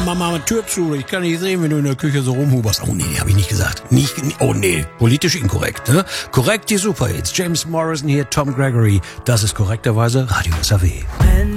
mach mal Tür zu. Ich kann nicht sehen, wenn du in der Küche so rumhuberst. Oh nee, hab ich nicht gesagt. Oh nee, politisch inkorrekt, ne? Korrekt, die Superhits. James Morrison hier, Tom Gregory. Das ist korrekterweise Radio SAW.